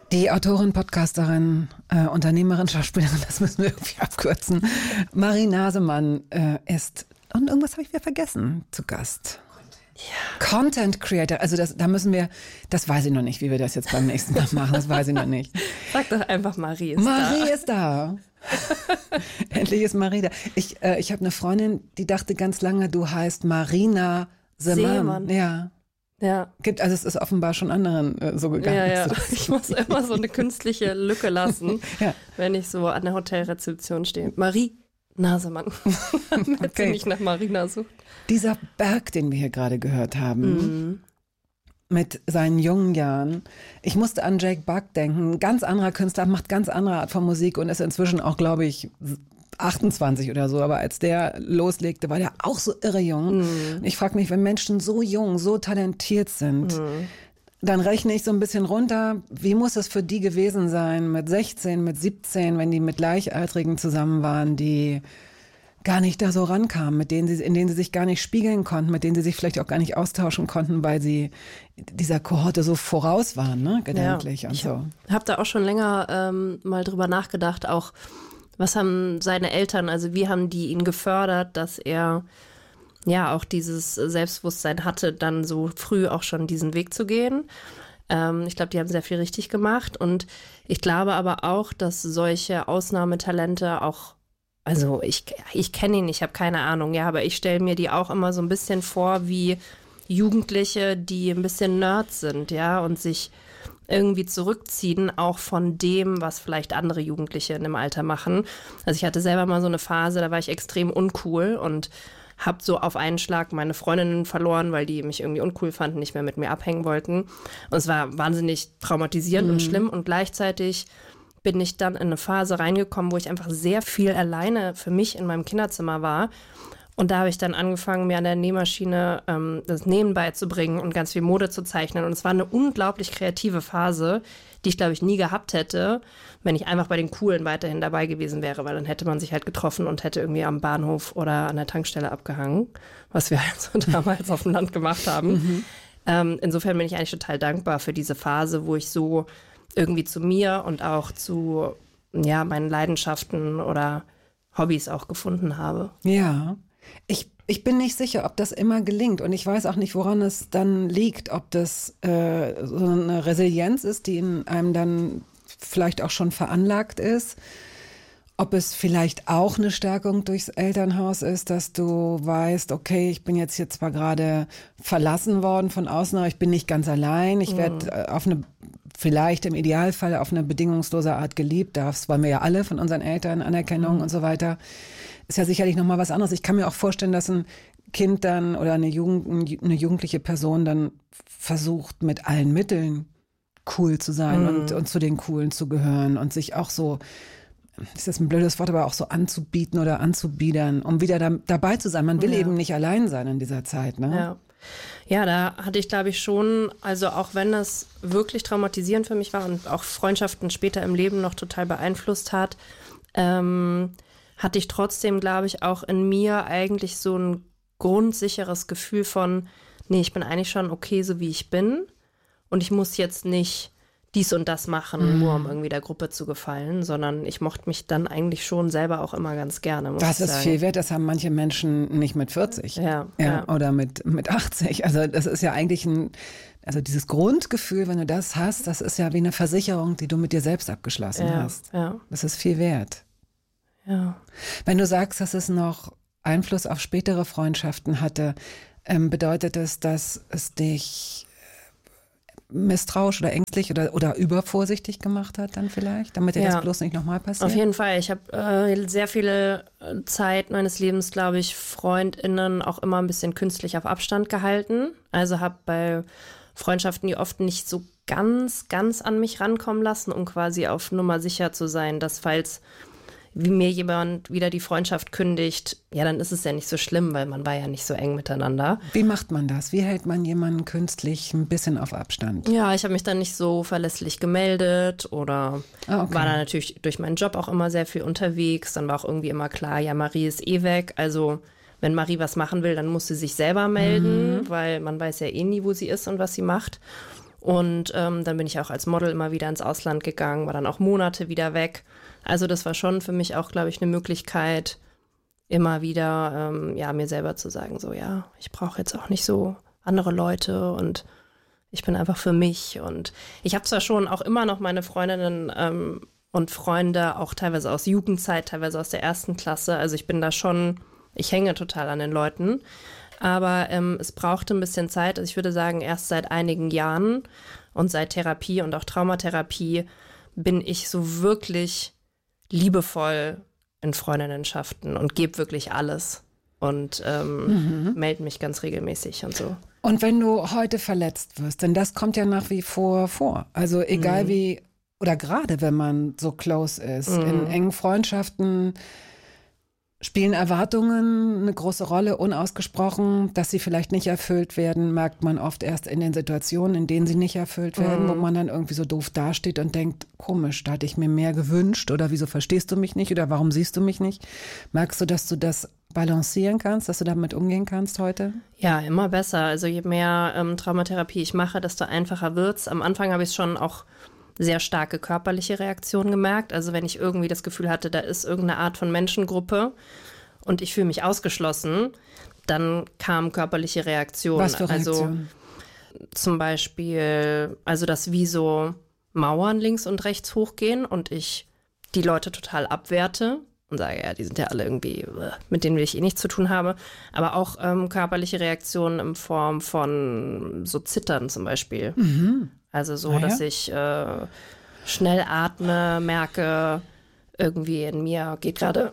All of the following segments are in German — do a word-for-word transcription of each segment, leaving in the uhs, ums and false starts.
Die Autorin, Podcasterin, äh, Unternehmerin, Schauspielerin, das müssen wir irgendwie abkürzen. Marie Nasemann äh, ist, und irgendwas habe ich wieder vergessen, zu Gast. Ja. Content Creator, also das, da müssen wir, das weiß ich noch nicht, wie wir das jetzt beim nächsten Mal machen, das weiß ich noch nicht. Sag doch einfach, Marie ist Marie da. Marie ist da. Endlich ist Marie da. Ich, äh, ich habe eine Freundin, die dachte ganz lange, du heißt Marina Seemann. Seemann. Ja. Ja. Gibt, also es ist offenbar schon anderen äh, so gegangen. Ja, ja. Ich muss immer so eine künstliche Lücke lassen, ja. wenn ich so an der Hotelrezeption stehe. Marie Nasemann. Damit okay. sie nicht nach Marina sucht. Dieser Berg, den wir hier gerade gehört haben, mhm. mit seinen jungen Jahren. Ich musste an Jake Buck denken. Ganz anderer Künstler, macht ganz andere Art von Musik und ist inzwischen auch, glaube ich, achtundzwanzig oder so. Aber als der loslegte, war der auch so irre jung. Mhm. Ich frage mich, wenn Menschen so jung, so talentiert sind, mhm. dann rechne ich so ein bisschen runter, wie muss es für die gewesen sein mit sechzehn, mit siebzehn, wenn die mit Gleichaltrigen zusammen waren, die gar nicht da so rankamen, mit denen sie, in denen sie sich gar nicht spiegeln konnten, mit denen sie sich vielleicht auch gar nicht austauschen konnten, weil sie dieser Kohorte so voraus waren, ne, gedanklich ja, und so. Ich habe da auch schon länger ähm, mal drüber nachgedacht, auch was haben seine Eltern, also wie haben die ihn gefördert, dass er ja auch dieses Selbstbewusstsein hatte, dann so früh auch schon diesen Weg zu gehen. Ähm, ich glaube, die haben sehr viel richtig gemacht und ich glaube aber auch, dass solche Ausnahmetalente auch, also ich, ich kenne ihn, ich habe keine Ahnung, ja, aber ich stelle mir die auch immer so ein bisschen vor wie Jugendliche, die ein bisschen Nerds sind, ja, und sich irgendwie zurückziehen, auch von dem, was vielleicht andere Jugendliche in dem Alter machen. Also ich hatte selber mal so eine Phase, da war ich extrem uncool und habe so auf einen Schlag meine Freundinnen verloren, weil die mich irgendwie uncool fanden, nicht mehr mit mir abhängen wollten. Und es war wahnsinnig traumatisierend mhm. und schlimm und gleichzeitig bin ich dann in eine Phase reingekommen, wo ich einfach sehr viel alleine für mich in meinem Kinderzimmer war. Und da habe ich dann angefangen, mir an der Nähmaschine ähm, das Nähen beizubringen und ganz viel Mode zu zeichnen. Und es war eine unglaublich kreative Phase, die ich, glaube ich, nie gehabt hätte, wenn ich einfach bei den Coolen weiterhin dabei gewesen wäre, weil dann hätte man sich halt getroffen und hätte irgendwie am Bahnhof oder an der Tankstelle abgehangen, was wir halt so damals auf dem Land gemacht haben. Mhm. Ähm, insofern bin ich eigentlich total dankbar für diese Phase, wo ich so irgendwie zu mir und auch zu ja, meinen Leidenschaften oder Hobbys auch gefunden habe. Ja. Ich, ich bin nicht sicher, ob das immer gelingt und ich weiß auch nicht, woran es dann liegt, ob das äh, so eine Resilienz ist, die in einem dann vielleicht auch schon veranlagt ist, ob es vielleicht auch eine Stärkung durchs Elternhaus ist, dass du weißt, okay, ich bin jetzt hier zwar gerade verlassen worden von außen, aber ich bin nicht ganz allein, ich mhm. werde auf eine, vielleicht im Idealfall auf eine bedingungslose Art geliebt, das wollen wir ja alle von unseren Eltern, Anerkennung mhm. und so weiter. Ist ja sicherlich nochmal was anderes. Ich kann mir auch vorstellen, dass ein Kind dann oder eine, Jugend, eine jugendliche Person dann versucht, mit allen Mitteln cool zu sein mm. und, und zu den Coolen zu gehören und sich auch so, ist das ein blödes Wort, aber auch so anzubieten oder anzubiedern, um wieder da, dabei zu sein. Man will ja. eben nicht allein sein in dieser Zeit, ne? Ja. Ja, da hatte ich, glaube ich, schon, also auch wenn das wirklich traumatisierend für mich war und auch Freundschaften später im Leben noch total beeinflusst hat, ähm, hatte ich trotzdem, glaube ich, auch in mir eigentlich so ein grundsicheres Gefühl von, nee, ich bin eigentlich schon okay, so wie ich bin und ich muss jetzt nicht dies und das machen, mhm. nur um irgendwie der Gruppe zu gefallen, sondern ich mochte mich dann eigentlich schon selber auch immer ganz gerne, muss das ich ist sagen. Viel wert, das haben manche Menschen nicht mit vierzig ja, ja, ja. oder mit, mit achtzig. Also das ist ja eigentlich ein, also dieses Grundgefühl, wenn du das hast, das ist ja wie eine Versicherung, die du mit dir selbst abgeschlossen ja, hast. Ja. Das ist viel wert. Ja. Wenn du sagst, dass es noch Einfluss auf spätere Freundschaften hatte, ähm, bedeutet es, dass es dich misstrauisch oder ängstlich oder, oder übervorsichtig gemacht hat dann vielleicht, damit dir ja. das bloß nicht nochmal passiert? Auf jeden Fall. Ich habe äh, sehr viele Zeit meines Lebens, glaube ich, FreundInnen auch immer ein bisschen künstlich auf Abstand gehalten. Also habe bei Freundschaften, die oft nicht so ganz, ganz an mich rankommen lassen, um quasi auf Nummer sicher zu sein, dass falls wie mir jemand wieder die Freundschaft kündigt, ja, dann ist es ja nicht so schlimm, weil man war ja nicht so eng miteinander. Wie macht man das? Wie hält man jemanden künstlich ein bisschen auf Abstand? Ja, ich habe mich dann nicht so verlässlich gemeldet oder ah, okay. war dann natürlich durch meinen Job auch immer sehr viel unterwegs. Dann war auch irgendwie immer klar, ja, Marie ist eh weg. Also wenn Marie was machen will, dann muss sie sich selber melden, mhm. weil man weiß ja eh nie, wo sie ist und was sie macht. Und ähm, dann bin ich auch als Model immer wieder ins Ausland gegangen, war dann auch Monate wieder weg. Also das war schon für mich auch, glaube ich, eine Möglichkeit, immer wieder ähm, ja, mir selber zu sagen, so ja, ich brauche jetzt auch nicht so andere Leute und ich bin einfach für mich. Und ich habe zwar schon auch immer noch meine Freundinnen ähm, und Freunde, auch teilweise aus Jugendzeit, teilweise aus der ersten Klasse. Also ich bin da schon, ich hänge total an den Leuten. Aber ähm, es brauchte ein bisschen Zeit. Also ich würde sagen, erst seit einigen Jahren und seit Therapie und auch Traumatherapie bin ich so wirklich liebevoll in Freundinnenschaften und gebe wirklich alles und ähm, mhm. melde mich ganz regelmäßig und so. Und wenn du heute verletzt wirst, denn das kommt ja nach wie vor vor. Also egal mhm. wie, oder gerade wenn man so close ist, mhm. in engen Freundschaften spielen Erwartungen eine große Rolle, unausgesprochen. Dass sie vielleicht nicht erfüllt werden, merkt man oft erst in den Situationen, in denen sie nicht erfüllt werden, mhm. wo man dann irgendwie so doof dasteht und denkt, komisch, da hatte ich mir mehr gewünscht oder wieso verstehst du mich nicht oder warum siehst du mich nicht? Merkst du, dass du das balancieren kannst, dass du damit umgehen kannst heute? Ja, immer besser. Also je mehr ähm, Traumatherapie ich mache, desto einfacher wird's. Am Anfang habe ich schon auch sehr starke körperliche Reaktionen gemerkt. Also wenn ich irgendwie das Gefühl hatte, da ist irgendeine Art von Menschengruppe und ich fühle mich ausgeschlossen, dann kamen körperliche Reaktionen. Was für Reaktionen? Also zum Beispiel, also dass wie so Mauern links und rechts hochgehen und ich die Leute total abwerte und sage, ja, die sind ja alle irgendwie, mit denen will ich eh nichts zu tun haben. Aber auch ähm, körperliche Reaktionen in Form von so Zittern zum Beispiel. Mhm. Also so, ah, ja? dass ich äh, schnell atme, merke, irgendwie in mir geht gerade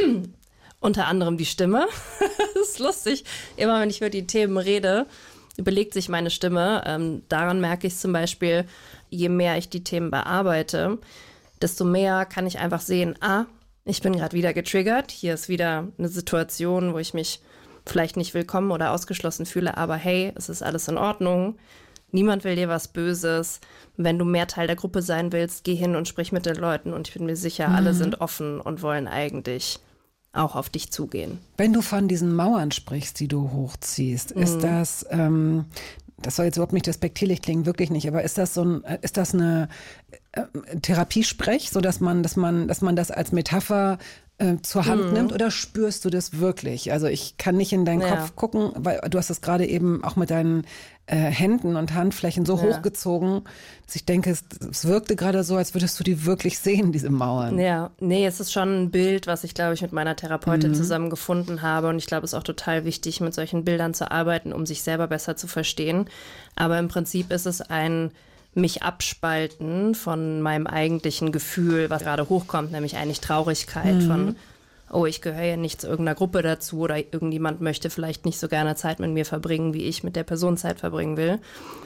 unter anderem die Stimme. Das ist lustig. Immer wenn ich über die Themen rede, überlegt sich meine Stimme. Ähm, daran merke ich zum Beispiel, je mehr ich die Themen bearbeite, desto mehr kann ich einfach sehen, ah, ich bin gerade wieder getriggert. Hier ist wieder eine Situation, wo ich mich vielleicht nicht willkommen oder ausgeschlossen fühle, aber hey, es ist alles in Ordnung. Niemand will dir was Böses. Wenn du mehr Teil der Gruppe sein willst, geh hin und sprich mit den Leuten. Und ich bin mir sicher, mhm. alle sind offen und wollen eigentlich auch auf dich zugehen. Wenn du von diesen Mauern sprichst, die du hochziehst, mhm. ist das, ähm, das soll jetzt überhaupt nicht despektierlich klingen, wirklich nicht, aber ist das so ein, ist das eine äh, Therapiesprech, so dass man, dass man, dass man das als Metapher äh, zur Hand mhm. nimmt, oder spürst du das wirklich? Also ich kann nicht in deinen ja. Kopf gucken, weil du hast das gerade eben auch mit deinen äh, Händen und Handflächen so ja. hochgezogen, dass ich denke, es, es wirkte gerade so, als würdest du die wirklich sehen, diese Mauern. Ja, nee, es ist schon ein Bild, was ich, glaube ich, mit meiner Therapeutin mhm. zusammen gefunden habe, und ich glaube, es ist auch total wichtig, mit solchen Bildern zu arbeiten, um sich selber besser zu verstehen. Aber im Prinzip ist es ein mich abspalten von meinem eigentlichen Gefühl, was gerade hochkommt, nämlich eigentlich Traurigkeit mhm. von, oh, ich gehöre ja nicht zu irgendeiner Gruppe dazu, oder irgendjemand möchte vielleicht nicht so gerne Zeit mit mir verbringen, wie ich mit der Person Zeit verbringen will.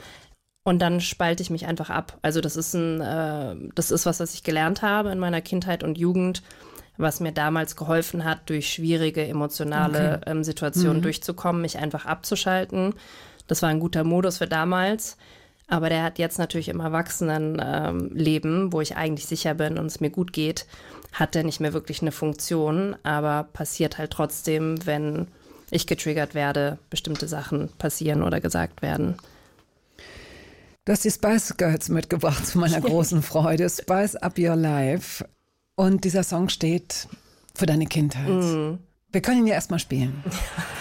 Und dann spalte ich mich einfach ab. Also das ist ein, äh, das ist was, was ich gelernt habe in meiner Kindheit und Jugend, was mir damals geholfen hat, durch schwierige emotionale okay. ähm, Situationen mhm. durchzukommen, mich einfach abzuschalten. Das war ein guter Modus für damals. Aber der hat jetzt natürlich im Erwachsenenleben, ähm, wo ich eigentlich sicher bin und es mir gut geht, hat der nicht mehr wirklich eine Funktion. Aber passiert halt trotzdem, wenn ich getriggert werde, bestimmte Sachen passieren oder gesagt werden. Du hast die Spice Girls mitgebracht zu meiner großen Freude. Spice Up Your Life. Und dieser Song steht für deine Kindheit. Mm. Wir können ihn ja erstmal spielen.